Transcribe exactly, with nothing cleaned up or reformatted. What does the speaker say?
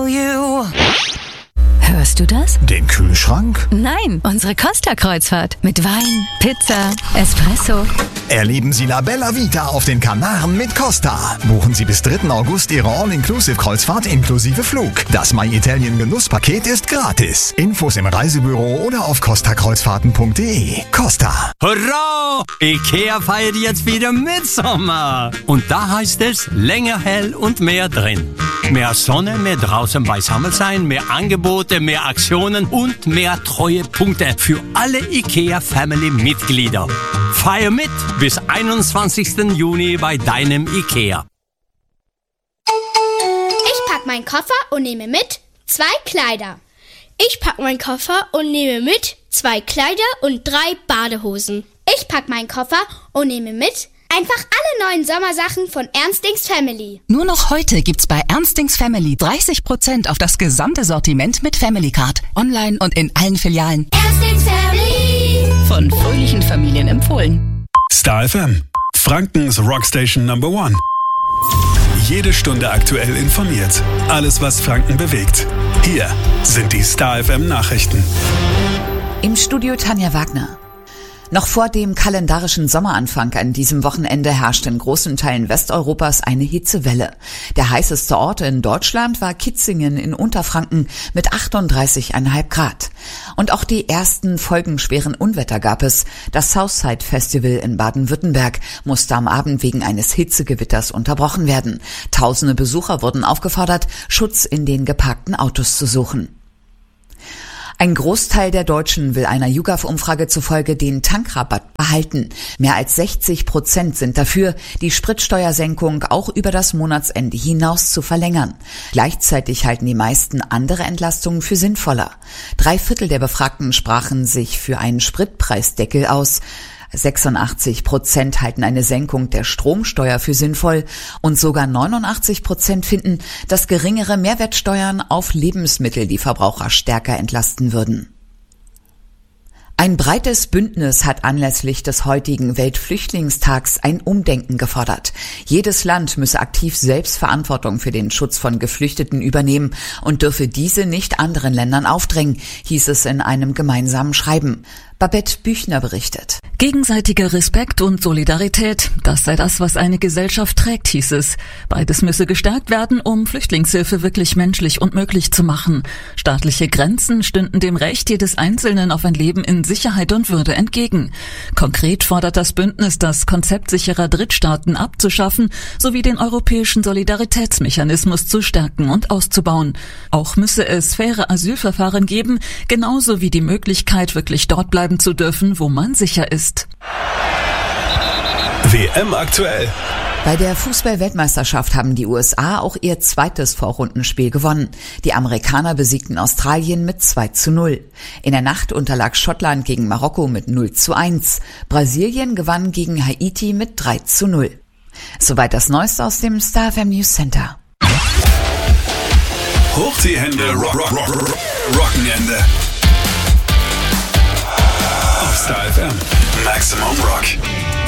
You. Hörst du das? Den Kühlschrank? Nein, unsere Costa-Kreuzfahrt. Mit Wein, Pizza, Espresso. Erleben Sie La Bella Vita auf den Kanaren mit Costa. Buchen Sie bis dritten August Ihre All-Inclusive-Kreuzfahrt inklusive Flug. Das My Italien Genusspaket ist gratis. Infos im Reisebüro oder auf costa kreuzfahrten punkt de. Costa. Hurra! Ikea feiert jetzt wieder Mitsommer. Und da heißt es länger hell und mehr drin. Mehr Sonne, mehr draußen beisammen sein, mehr Angebote, mehr Aktionen und mehr Treuepunkte für alle IKEA-Family-Mitglieder. Feier mit bis einundzwanzigsten Juni bei deinem IKEA. Ich pack meinen Koffer und nehme mit zwei Kleider. Ich pack meinen Koffer und nehme mit zwei Kleider und drei Badehosen. Ich pack meinen Koffer und nehme mit einfach alle neuen Sommersachen von Ernstings Family. Nur noch heute gibt's bei Ernstings Family dreißig Prozent auf das gesamte Sortiment mit Family Card. Online und in allen Filialen. Ernstings Family. Von fröhlichen Familien empfohlen. Star F M, Frankens Rockstation Number One. Jede Stunde aktuell informiert. Alles, was Franken bewegt. Hier sind die Star F M Nachrichten. Im Studio Tanja Wagner. Noch vor dem kalendarischen Sommeranfang an diesem Wochenende herrscht in großen Teilen Westeuropas eine Hitzewelle. Der heißeste Ort in Deutschland war Kitzingen in Unterfranken mit achtunddreißig Komma fünf Grad. Und auch die ersten folgenschweren Unwetter gab es. Das Southside Festival in Baden-Württemberg musste am Abend wegen eines Hitzegewitters unterbrochen werden. Tausende Besucher wurden aufgefordert, Schutz in den geparkten Autos zu suchen. Ein Großteil der Deutschen will einer YouGov-Umfrage zufolge den Tankrabatt behalten. Mehr als sechzig Prozent sind dafür, die Spritsteuersenkung auch über das Monatsende hinaus zu verlängern. Gleichzeitig halten die meisten andere Entlastungen für sinnvoller. Drei Viertel der Befragten sprachen sich für einen Spritpreisdeckel aus. sechsundachtzig Prozent halten eine Senkung der Stromsteuer für sinnvoll und sogar neunundachtzig Prozent finden, dass geringere Mehrwertsteuern auf Lebensmittel die Verbraucher stärker entlasten würden. Ein breites Bündnis hat anlässlich des heutigen Weltflüchtlingstags ein Umdenken gefordert. Jedes Land müsse aktiv selbst Verantwortung für den Schutz von Geflüchteten übernehmen und dürfe diese nicht anderen Ländern aufdrängen, hieß es in einem gemeinsamen Schreiben. Babette Büchner berichtet. Gegenseitiger Respekt und Solidarität, das sei das, was eine Gesellschaft trägt, hieß es. Beides müsse gestärkt werden, um Flüchtlingshilfe wirklich menschlich und möglich zu machen. Staatliche Grenzen stünden dem Recht jedes Einzelnen auf ein Leben in Sicherheit und Würde entgegen. Konkret fordert das Bündnis, das Konzept sicherer Drittstaaten abzuschaffen, sowie den europäischen Solidaritätsmechanismus zu stärken und auszubauen. Auch müsse es faire Asylverfahren geben, genauso wie die Möglichkeit, wirklich dort bleiben zu dürfen, wo man sicher ist. W M aktuell. Bei der Fußball-Weltmeisterschaft haben die U S A auch ihr zweites Vorrundenspiel gewonnen. Die Amerikaner besiegten Australien mit zwei zu null. In der Nacht unterlag Schottland gegen Marokko mit null zu eins. Brasilien gewann gegen Haiti mit drei zu null. Soweit das Neueste aus dem Star F M News Center. Hoch die Hände, rock, rock, rock, rock, Rockenende. Auf Star F M. Maximum Rock.